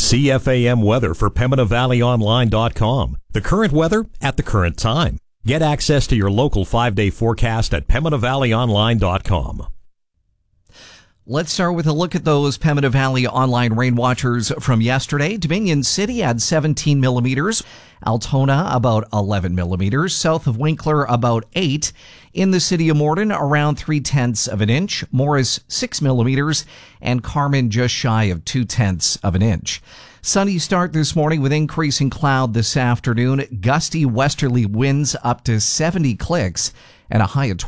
CFAM weather for PembinaValleyOnline.com. The current weather at the current time. Get access to your local 5-day forecast at PembinaValleyOnline.com. Let's start with a look at those Pembina Valley online rain watchers from yesterday. Dominion City had 17 millimeters. Altona about 11 millimeters. South of Winkler about 8. In the city of Morden around 3/10 of an inch. Morris 6 millimeters. And Carmen just shy of 2/10 of an inch. Sunny start this morning with increasing cloud this afternoon. Gusty westerly winds up to 70 clicks and a high of